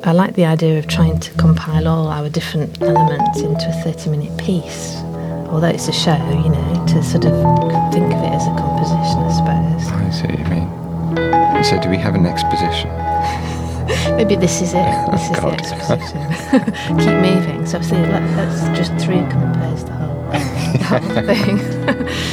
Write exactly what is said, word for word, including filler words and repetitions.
I like the idea of trying to compile all our different elements into a thirty-minute piece. Although it's a show, you know, to sort of think of it as a composition, I suppose. I see what you mean. So do we have an exposition? Maybe this is it. This Oh, is God. the exposition. Keep moving. So I see, let, let's just three compose the whole, the whole thing.